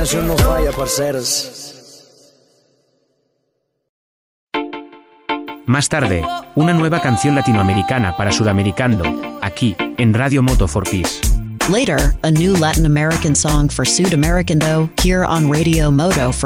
imaginación no falla, parceros. Más tarde, una nueva canción latinoamericana para Sudamericando, aquí, en Radio Moto for Peace. Later, a new Latin American song for Sudamericando, here on Radio Moto for